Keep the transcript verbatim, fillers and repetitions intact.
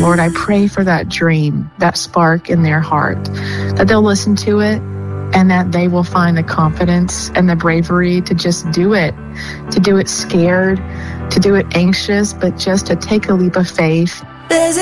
Lord, I pray for that dream, that spark in their heart, that they'll listen to it and that they will find the confidence and the bravery to just do it, to do it scared, to do it anxious, but just to take a leap of faith. There's